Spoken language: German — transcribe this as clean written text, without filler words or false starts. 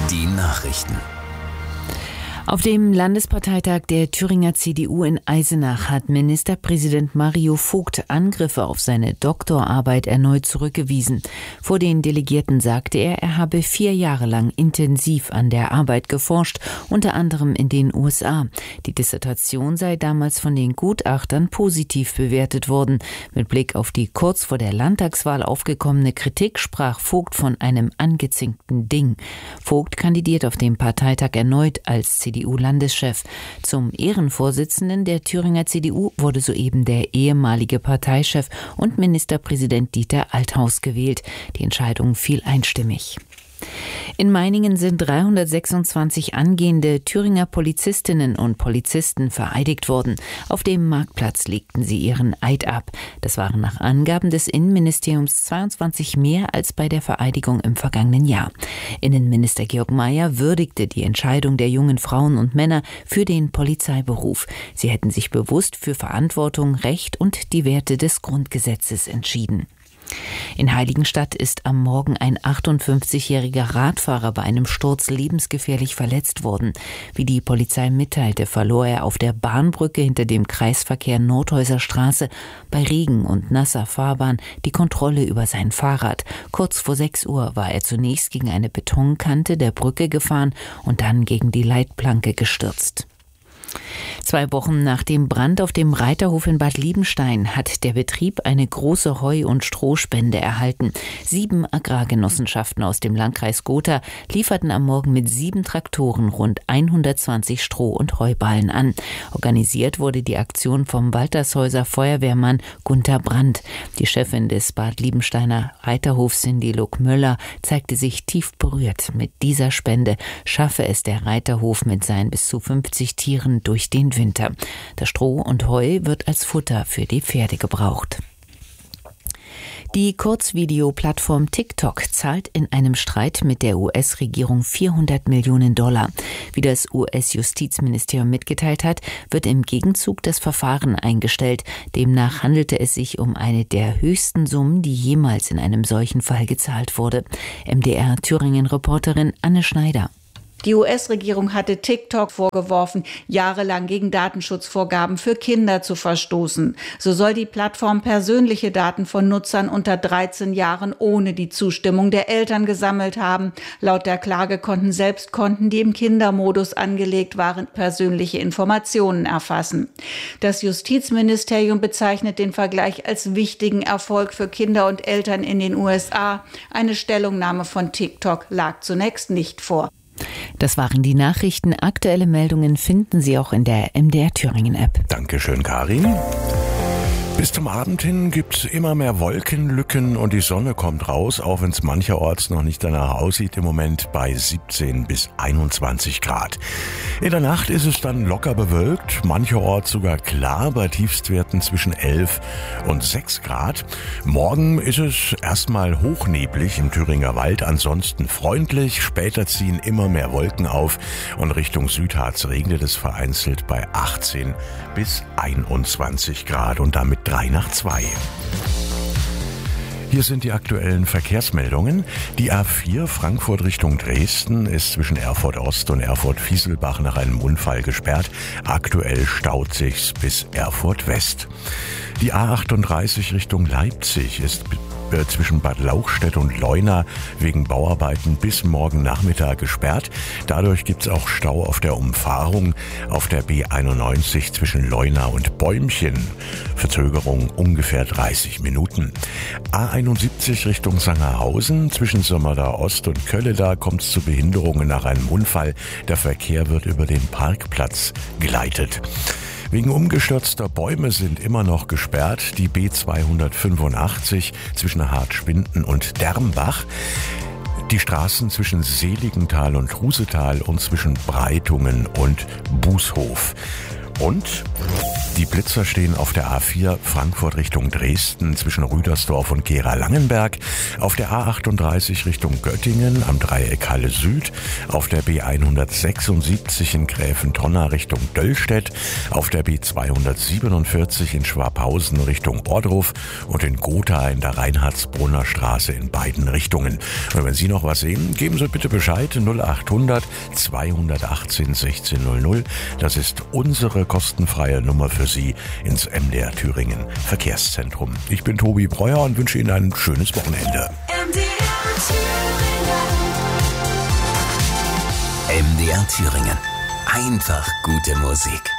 Die Nachrichten. Auf dem Landesparteitag der Thüringer CDU in Eisenach hat Ministerpräsident Mario Vogt Angriffe auf seine Doktorarbeit erneut zurückgewiesen. Vor den Delegierten sagte er habe 4 Jahre lang intensiv an der Arbeit geforscht, unter anderem in den USA. Die Dissertation sei damals von den Gutachtern positiv bewertet worden. Mit Blick auf die kurz vor der Landtagswahl aufgekommene Kritik sprach Vogt von einem angezinkten Ding. Vogt kandidiert auf dem Parteitag erneut als CDU-Landeschef. Zum Ehrenvorsitzenden der Thüringer CDU wurde soeben der ehemalige Parteichef und Ministerpräsident Dieter Althaus gewählt. Die Entscheidung fiel einstimmig. In Meiningen sind 326 angehende Thüringer Polizistinnen und Polizisten vereidigt worden. Auf dem Marktplatz legten sie ihren Eid ab. Das waren nach Angaben des Innenministeriums 22 mehr als bei der Vereidigung im vergangenen Jahr. Innenminister Georg Mayer würdigte die Entscheidung der jungen Frauen und Männer für den Polizeiberuf. Sie hätten sich bewusst für Verantwortung, Recht und die Werte des Grundgesetzes entschieden. In Heiligenstadt ist am Morgen ein 58-jähriger Radfahrer bei einem Sturz lebensgefährlich verletzt worden. Wie die Polizei mitteilte, verlor er auf der Bahnbrücke hinter dem Kreisverkehr Nordhäuser Straße bei Regen und nasser Fahrbahn die Kontrolle über sein Fahrrad. Kurz vor 6 Uhr war er zunächst gegen eine Betonkante der Brücke gefahren und dann gegen die Leitplanke gestürzt. 2 Wochen nach dem Brand auf dem Reiterhof in Bad Liebenstein hat der Betrieb eine große Heu- und Strohspende erhalten. 7 Agrargenossenschaften aus dem Landkreis Gotha lieferten am Morgen mit 7 Traktoren rund 120 Stroh- und Heuballen an. Organisiert wurde die Aktion vom Waltershäuser Feuerwehrmann Gunther Brandt. Die Chefin des Bad Liebensteiner Reiterhofs, Cindy Luck-Möller, zeigte sich tief berührt. Mit dieser Spende schaffe es der Reiterhof mit seinen bis zu 50 Tieren durch den Winter. Das Stroh und Heu wird als Futter für die Pferde gebraucht. Die Kurzvideoplattform TikTok zahlt in einem Streit mit der US-Regierung $400 Millionen. Wie das US-Justizministerium mitgeteilt hat, wird im Gegenzug das Verfahren eingestellt. Demnach handelte es sich um eine der höchsten Summen, die jemals in einem solchen Fall gezahlt wurde. MDR-Thüringen-Reporterin Anne Schneider. Die US-Regierung hatte TikTok vorgeworfen, jahrelang gegen Datenschutzvorgaben für Kinder zu verstoßen. So soll die Plattform persönliche Daten von Nutzern unter 13 Jahren ohne die Zustimmung der Eltern gesammelt haben. Laut der Klage konnten selbst Konten, die im Kindermodus angelegt waren, persönliche Informationen erfassen. Das Justizministerium bezeichnet den Vergleich als wichtigen Erfolg für Kinder und Eltern in den USA. Eine Stellungnahme von TikTok lag zunächst nicht vor. Das waren die Nachrichten. Aktuelle Meldungen finden Sie auch in der MDR Thüringen App. Dankeschön, Karin. Bis zum Abend hin gibt's immer mehr Wolkenlücken und die Sonne kommt raus, auch wenn es mancherorts noch nicht danach aussieht, im Moment bei 17 bis 21 Grad. In der Nacht ist es dann locker bewölkt, mancherorts sogar klar bei Tiefstwerten zwischen 11 und 6 Grad. Morgen ist es erstmal hochneblig im Thüringer Wald, ansonsten freundlich. Später ziehen immer mehr Wolken auf und Richtung Südharz regnet es vereinzelt bei 18 bis 21 Grad und damit 3 nach 2. Hier sind die aktuellen Verkehrsmeldungen. Die A4 Frankfurt Richtung Dresden ist zwischen Erfurt Ost und Erfurt Fieselbach nach einem Unfall gesperrt. Aktuell staut sich's bis Erfurt West. Die A38 Richtung Leipzig ist zwischen Bad Lauchstädt und Leuna wegen Bauarbeiten bis morgen Nachmittag gesperrt. Dadurch gibt's auch Stau auf der Umfahrung auf der B91 zwischen Leuna und Bäumchen. Verzögerung ungefähr 30 Minuten. A71 Richtung Sangerhausen zwischen Sommerda Ost und Kölleda kommt es zu Behinderungen nach einem Unfall. Der Verkehr wird über den Parkplatz geleitet. Wegen umgestürzter Bäume sind immer noch gesperrt die B285 zwischen Hartspinden und Dermbach, die Straßen zwischen Seligenthal und Rusetal und zwischen Breitungen und Bußhof. Und Die Blitzer stehen auf der A4 Frankfurt Richtung Dresden zwischen Rüdersdorf und Gera-Langenberg, auf der A38 Richtung Göttingen am Dreieck Halle Süd, auf der B176 in Gräfentonna Richtung Döllstedt, auf der B247 in Schwabhausen Richtung Ohrdruf und in Gotha in der Reinhardsbrunner Straße in beiden Richtungen. Und wenn Sie noch was sehen, geben Sie bitte Bescheid 0800 218 1600. Das ist unsere kostenfreie Nummer für Sie ins MDR Thüringen Verkehrszentrum. Ich bin Tobi Breuer und wünsche Ihnen ein schönes Wochenende. MDR Thüringen. Einfach gute Musik.